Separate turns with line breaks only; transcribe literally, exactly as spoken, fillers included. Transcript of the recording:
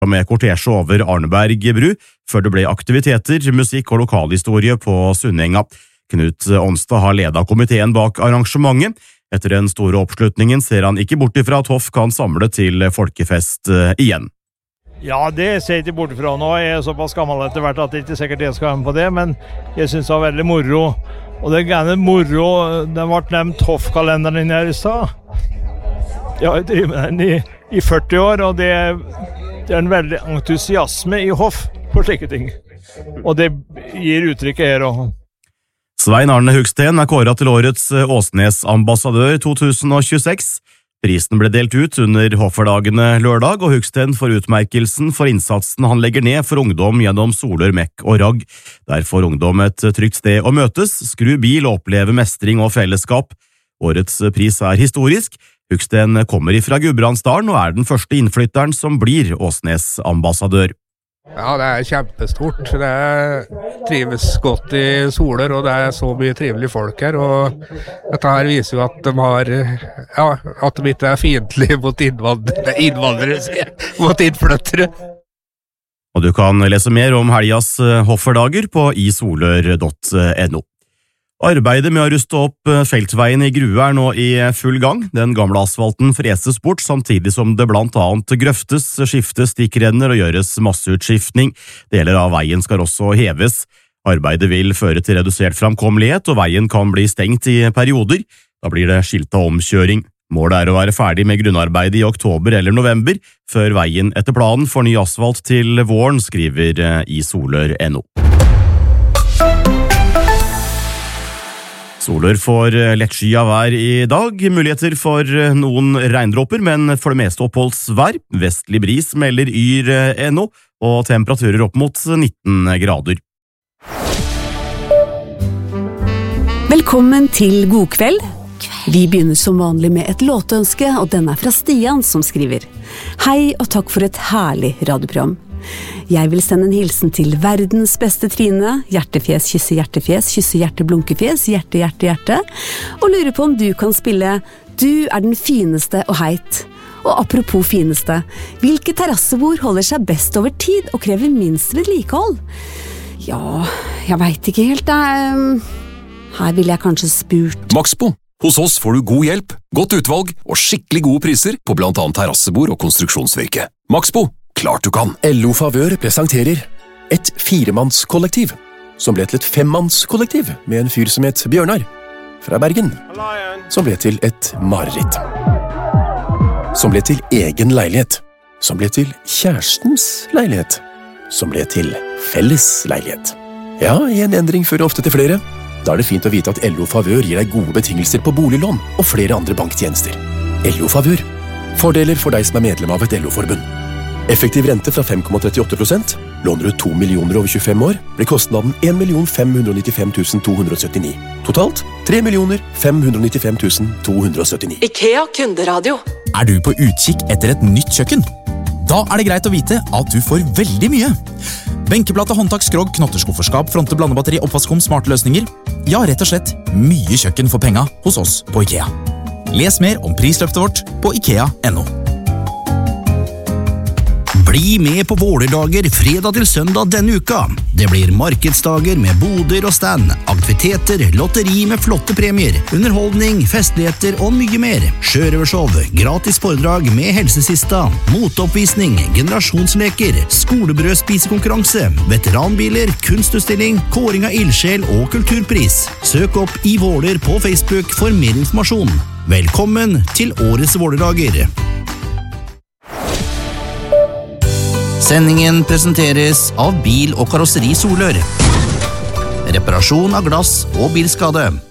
med kortesje over Arneberg bru, før det ble aktiviteter, musikk og lokalhistorie på Sunnenga. Knut Onstad har ledet komiteen bak arrangementet. Etter den store oppslutningen ser han ikke bort ifra at Hoff kan samle til folkefest igjen.
Ja, det ser jeg ikke bort ifra nå. Jeg er såpass gammel etter hvert at det ikke sikkert jeg skal være med på det, men jeg synes det var veldig moro. Og det er gjerne moro, den ble nevnt Hoff-kalenderen her i stad. Jeg har drivet med den i, i førti år, og det er, det er en veldig entusiasme i Hoff på slike ting. Og det gir uttrykket her også.
Svein Arne Hugsten er kåret til årets Åsnes-ambassadør to tusen og tjueseks. Prisen ble delt ut under Hofferdagene lørdag, og Hugsten får utmerkelsen for innsatsen han legger ned for ungdom gjennom Solør, Mekk og Ragg. Der får ungdom et trygt sted å møtes, skru bil og oppleve mestring og fellesskap. Årets pris er historisk. Hugsten kommer ifra Gudbrandsdalen og er den første innflytteren som blir Åsnes-ambassadør.
Ja, det er kjempestort. Det er, trives godt i Solør, og det er så mye trivelige folk her, og dette her viser jo at de har, ja, at de ikke er fiendtlige mot innvandrere, innvandrere, mot innflyttere.
Og du kan lese mer om helgas Hofferdager på isolør punktum no. Arbeidet med å ruste opp feltveien i Grue er nå i full gang. Den gamle asfalten freses bort, samtidig som det blant annet grøftes, skiftes stikkrenner og gjøres masseutskiftning. Deler av veien skal også heves. Arbeidet vil føre til redusert framkommelighet, og veien kan bli stengt i perioder. Da blir det skiltet omkjøring. Målet er å være ferdig med grunnarbeidet i oktober eller november, før veien etter planen får ny asfalt til våren, skriver isolør punktum no. Solør får lettskyet vær i dag, muligheter for noen regndråper, men for det meste oppholdsvær. Vestlig bris melder yr punktum no, og temperaturer opp mot nitten grader.
Velkommen til God kveld. Vi begynner som vanlig med et låtønske, og den er fra Stian som skriver: Hei og takk for et herlig radioprogram. Jeg vil sende en hilsen til verdens beste Trine, hjertefjes, kysse hjertefjes, kysse hjerte, blunkefjes, hjerte, hjerte, hjerte, og lurer på om du kan spille Du er den fineste og heit. Og apropos fineste, hvilke terrassebord holder seg best over tid og krever minst vedlikehold? Ja, jeg vet ikke helt, det. Her vil jeg kanskje spurt.
Maxbo. Hos oss får du god hjelp, godt utvalg og skikkelig gode priser på blant annet terrassebord og konstruksjonsvirke. Maxbo. Klart du kan.
L O Favør presenterer et firemannskollektiv, som ble til et femmannskollektiv med en fyr som het Bjørnar, fra Bergen, som ble til et mareritt. Som ble til egen leilighet, som ble til kjærestens leilighet, som ble til felles leilighet. Ja, en endring fører ofte til flere. Da er det fint å vite at L O Favør gir deg gode betingelser på boliglån og flere andre banktjenester. L O Favør. Fordeler for deg som er medlem av et L O-forbund. Effektiv rente fra fem komma trettiåtte prosent. Låner du to millioner over tjuefem år, blir kostnaden en million fem hundre nittifem tusen to hundre syttini. Totalt tre millioner fem hundre nittifem tusen to hundre syttini.
IKEA kunderadio.
Er du på utkikk etter et nytt kjøkken? Da er det greit å vite at du får veldig mye. Benkeplate, håndtak, skrog, knotterskufferskap, fronte, blandebatteri, oppvaskom, smarte løsninger. Ja, rett og slett mye kjøkken for penga hos oss på IKEA. Les mer om prisløftet vårt på ikea punktum no.
Bli med på Vålerdager fredag til søndag denne uka. Det blir markedsdager med boder og stand, aktiviteter, lotteri med flotte premier, underholdning, festligheter og mye mer. Sjørøvershow, gratis foredrag med helsesista, moteoppvisning, generasjonsleker, skolebrødspisekonkurranse, veteranbiler, kunstutstilling, kåring av ildsjel og kulturpris. Søk opp i Våler på Facebook for mer informasjon. Velkommen til årets Vålerdager. Sendingen presenteres av Bil- og Karosseri Solør. Reparasjon av glass og bilskade.